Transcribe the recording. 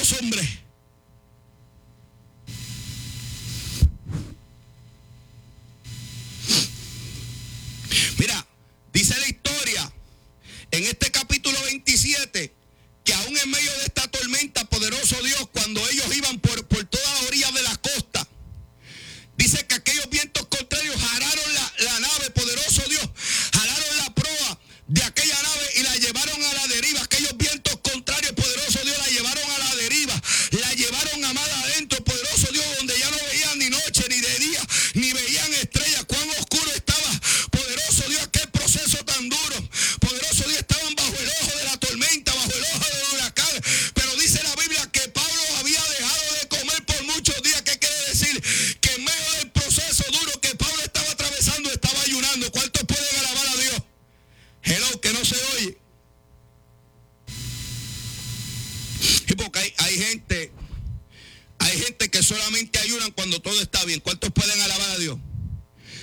dos hombres. Mira, dice la historia en este capítulo 27 que aún en medio de esta tormenta, poderoso Dios, cuando ellos iban por todas las orillas de la costa, dice que aquellos vientos contrarios jalaron la nave, poderoso Dios, jalaron la proa de aquella nave y la llevaron a la deriva. Aquellos vientos contrarios, poderoso Dios, la llevaron a la deriva, la llevaron a mar adentro, poderoso Dios, donde ya no veían ni noche ni de día, ni veían estrellas. Cuán oscuro estaba, poderoso Dios, aquel proceso tan duro. Poderoso Dios, estaban bajo el ojo de la tormenta, bajo el ojo del huracán. Pero dice la Biblia que Pablo había dejado de comer por muchos días. ¿Qué quiere decir? Que en medio del proceso duro que Pablo estaba atravesando, estaba ayunando. ¿Cuántos pueden alabar a Dios? Hello, que no se oye. Y porque hay gente que solamente ayunan cuando todo está bien. ¿Cuántos pueden alabar a Dios?